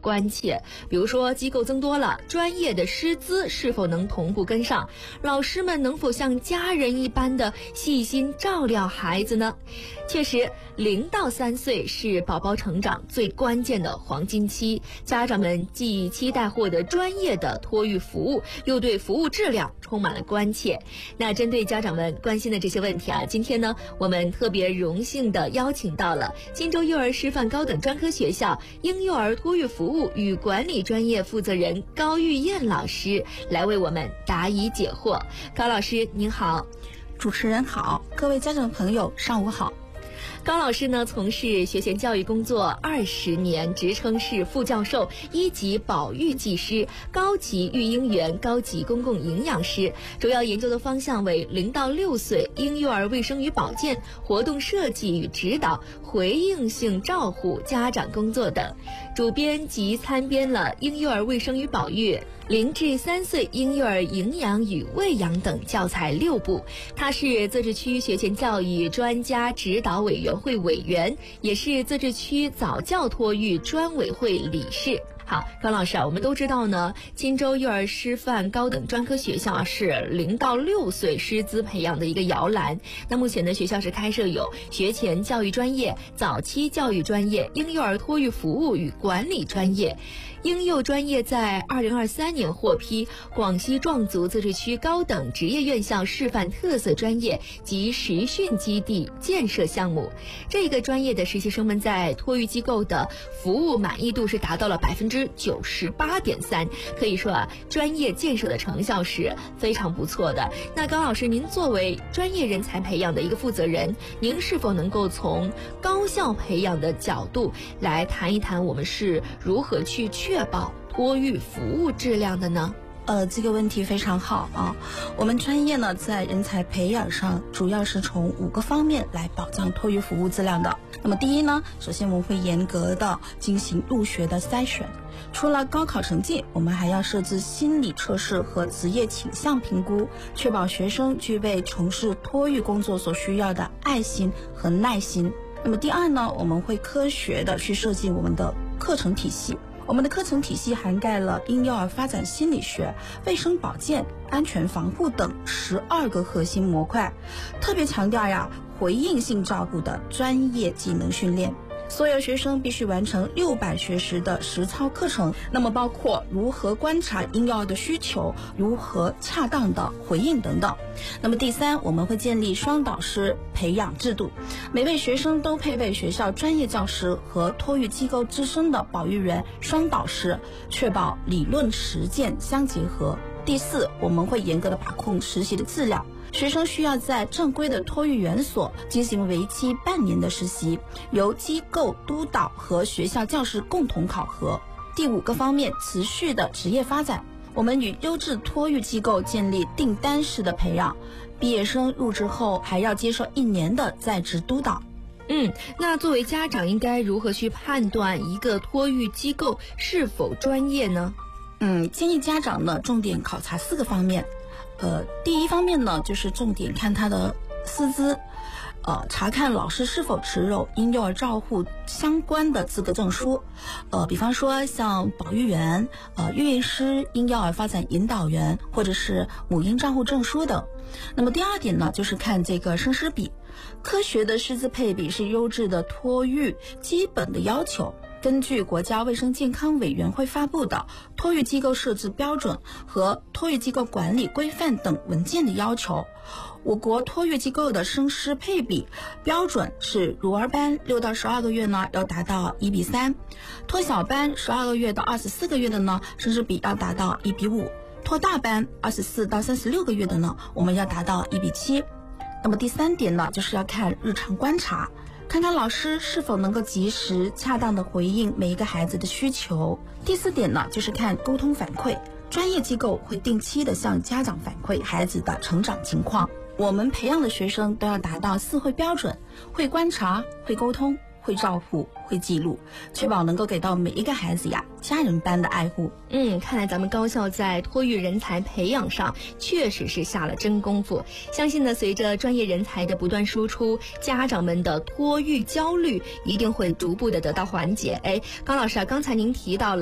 关切。比如说机构增多了，专业的师资是否能同步跟上？老师们能否像家人一般的细心照料孩子呢？确实，0到3岁是宝宝成长最关键的黄金期，家长们既期待获得专业的托育服务，又对服务质量充满了关切。那针对家长们关心的这些问题啊，今天呢，我们特别荣幸地邀请到了荆州幼儿师范高等专科学校婴幼儿托育服务与管理专业负责人高玉燕老师来为我们答疑解惑。高老师您好。 主持人好，各位家长朋友上午好。 高老师呢，从事学前教育工作20年，职称是副教授、1级保育技师、高级育婴员、高级公共营养师，主要研究的方向为0到6岁婴幼儿卫生与保健、活动设计与指导、回应性照护、家长工作等。主编及参编了《婴幼儿卫生与保育》0至3岁婴幼儿营养与喂养等教材6部。他是自治区学前教育专家指导委员会委员，也是自治区早教托育专委会理事。好，高老师啊，我们都知道呢，荆州幼儿师范高等专科学校是0到6岁师资培养的一个摇篮。那目前呢，学校是开设有学前教育专业、早期教育专业、婴幼儿托育服务与管理专业。婴幼专业在2023年获批广西壮族自治区高等职业院校示范特色专业及实训基地建设项目。这个专业的实习生们在托育机构的服务满意度是达到了98.3%，可以说啊，专业建设的成效是非常不错的。那高老师，您作为专业人才培养的一个负责人，您是否能够从高校培养的角度来谈一谈我们是如何去确保托育服务质量的呢？ 这个问题非常好啊。我们专业呢，在人才培养上主要是从5个方面来保障托育服务质量的。那么第一呢，首先我们会严格的进行入学的筛选，除了高考成绩，我们还要设置心理测试和职业倾向评估，确保学生具备从事托育工作所需要的爱心和耐心。那么第二呢，我们会科学的去设计我们的课程体系。我们的课程体系涵盖了婴幼儿发展心理学、卫生保健、安全防护等12个核心模块，特别强调回应性照顾的专业技能训练。所有学生必须完成600学时的实操课程，那么包括如何观察婴幼儿的需求，如何恰当的回应等等。那么第三，我们会建立双导师培养制度，每位学生都配备学校专业教师和托育机构自身的保育员双导师，确保理论实践相结合。第四，我们会严格的把控实习的质量，学生需要在正规的托育园所进行为期半年的实习，由机构督导和学校教师共同考核。第5个方面，持续的职业发展，我们与优质托育机构建立订单式的培养，毕业生入职后还要接受1年的在职督导。 那作为家长应该如何去判断一个托育机构是否专业呢？ 建议家长呢重点考察4个方面。第一方面呢，就是重点看他的师资，查看老师是否持有婴幼儿照护相关的资格证书，比方说像保育员、育婴师、婴幼儿发展引导员，或者是母婴照护证书等。那么第二点呢，就是看这个生师比，科学的师资配比是优质的托育基本的要求。根据国家卫生健康委员会发布的托育机构设置标准和托育机构管理规范等文件的要求，我国托育机构的生师配比标准是乳儿班6到12个月呢要达到1:3，托小班12个月到24个月的呢生师比要达到1:5，托大班24到36个月的呢我们要达到1:7。那么第3点呢，就是要看日常观察，看看老师是否能够及时恰当的回应每一个孩子的需求。第4点呢，就是看沟通反馈，专业机构会定期的向家长反馈孩子的成长情况。我们培养的学生都要达到4会标准，会观察、会沟通、会照顾、会记录，确保能够给到每一个孩子家人般的爱护。 看来咱们高校在托育人才培养上确实是下了真功夫。相信呢，随着专业人才的不断输出，家长们的托育焦虑一定会逐步的得到缓解。高老师啊，刚才您提到了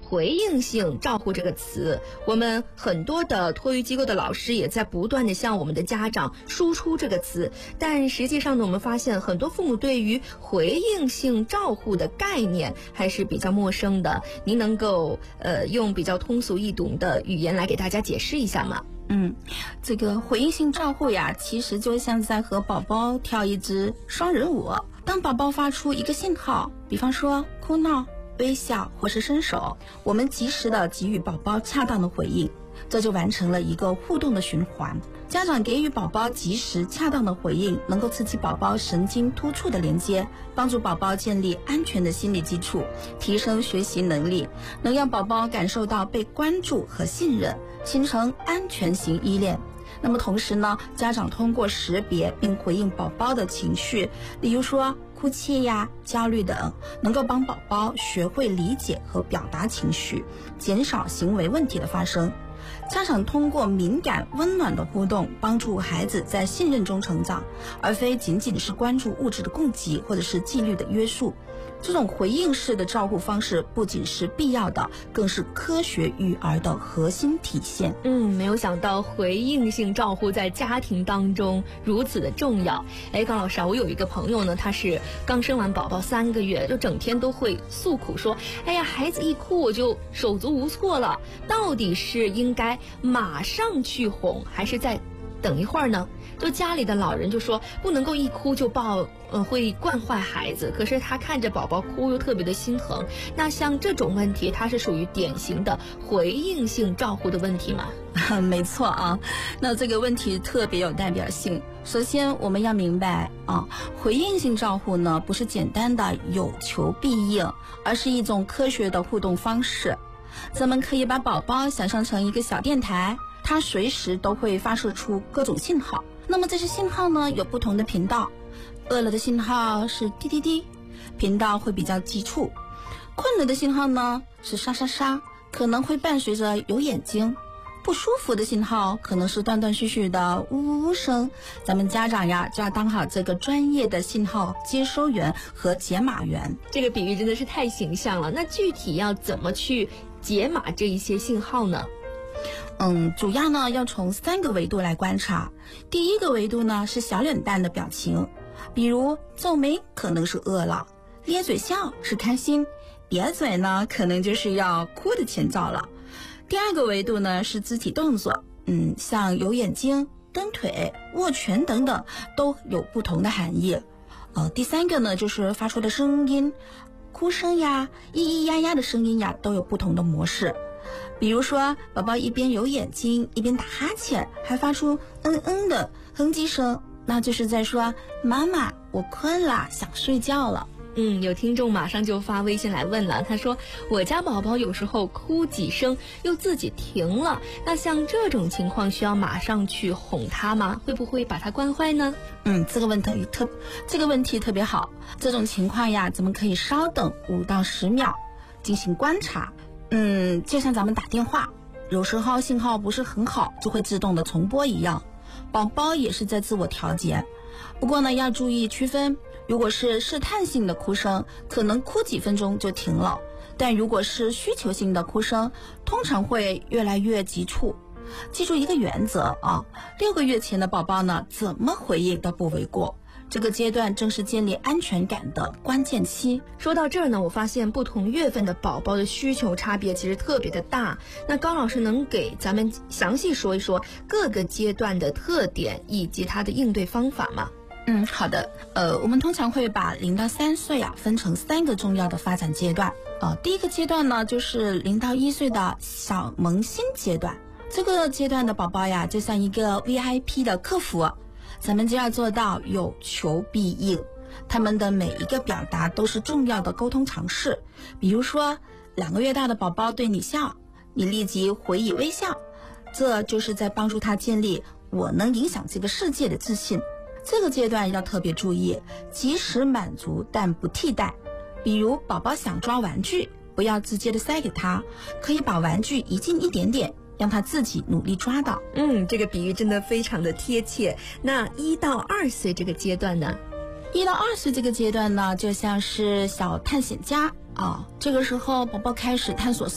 回应性照护这个词，我们很多的托育机构的老师也在不断的向我们的家长输出这个词，但实际上呢，我们发现很多父母对于回应性照护的概念还是比较陌生的。您能够用比较通俗易懂的语言来给大家解释一下吗？ 这个回应性照护呀，其实就像在和宝宝跳一支双人舞。当宝宝发出一个信号，比方说哭闹、微笑或是伸手，我们及时的给予宝宝恰当的回应，这就完成了一个互动的循环。家长给予宝宝及时恰当的回应，能够刺激宝宝神经突触的连接，帮助宝宝建立安全的心理基础，提升学习能力，能让宝宝感受到被关注和信任，形成安全型依恋。那么同时呢，家长通过识别并回应宝宝的情绪，例如说哭泣呀、焦虑等，能够帮宝宝学会理解和表达情绪，减少行为问题的发生。家长通过敏感温暖的互动，帮助孩子在信任中成长，而非仅仅是关注物质的供给或者是纪律的约束。这种回应式的照顾方式不仅是必要的，更是科学育儿的核心体现。 没有想到回应性照护在家庭当中如此的重要。高老师啊，我有一个朋友呢，他是刚生完宝宝3个月，就整天都会诉苦说，孩子一哭我就手足无措了，到底是应该马上去哄，还是再等一会儿呢？就家里的老人就说不能够一哭就抱，会惯坏孩子。可是他看着宝宝哭又特别的心疼。那像这种问题，它是属于典型的回应性照护的问题吗？ 没错啊，那这个问题特别有代表性。首先我们要明白回应性照护呢，不是简单的有求必应，而是一种科学的互动方式。咱们可以把宝宝想象成一个小电台，它随时都会发射出各种信号。那么这些信号呢，有不同的频道。饿了的信号是滴滴滴，频道会比较急促；困了的信号呢是沙沙沙，可能会伴随着有眼睛；不舒服的信号可能是断断续续的呜呜呜声。咱们家长呀，就要当好这个专业的信号接收员和解码员。 这个比喻真的是太形象了。那具体要怎么去解码这一些信号呢？ 主要呢要从3个维度来观察。第一个维度呢是小脸蛋的表情，比如皱眉可能是饿了，咧嘴笑是开心，瘪嘴呢可能就是要哭的前兆了。第二个维度呢是肢体动作，像有眼睛、蹬腿、握拳等等都有不同的含义。第3个呢就是发出的声音，哭声呀、咿咿呀呀的声音呀都有不同的模式。比如说宝宝一边有眼睛一边打哈欠，还发出的哼唧声，那就是在说妈妈我困了，想睡觉了。 有听众马上就发微信来问了，他说我家宝宝有时候哭几声又自己停了，那像这种情况需要马上去哄他吗？会不会把他惯坏呢？ 这个问题特别好。这种情况呀，咱们可以稍等5到10秒进行观察。就像咱们打电话，有时候信号不是很好，就会自动的重播一样，宝宝也是在自我调节。不过呢，要注意区分，如果是试探性的哭声，可能哭几分钟就停了，但如果是需求性的哭声，通常会越来越急促。记住一个原则，6个月前的宝宝呢，怎么回应都不为过。这个阶段正是建立安全感的关键期。 说到这儿呢，我发现不同月份的宝宝的需求差别其实特别的大。那高老师能给咱们详细说一说各个阶段的特点以及它的应对方法吗？ 好的。我们通常会把0到3岁分成3个重要的发展阶段。第一个阶段呢，就是0到1岁的小萌新阶段。这个阶段的宝宝呀，就像一个 VIP 的客服，咱们就要做到有求必应，他们的每一个表达都是重要的沟通尝试。比如说2个月大的宝宝对你笑，你立即回以微笑，这就是在帮助他建立我能影响这个世界的自信。这个阶段要特别注意，及时满足但不替代。比如宝宝想抓玩具，不要直接的塞给他，可以把玩具移近一点点，让他自己努力抓到。 这个比喻真的非常的贴切。那1到2岁这个阶段呢 ？1到2岁这个阶段呢，就像是小探险家这个时候宝宝开始探索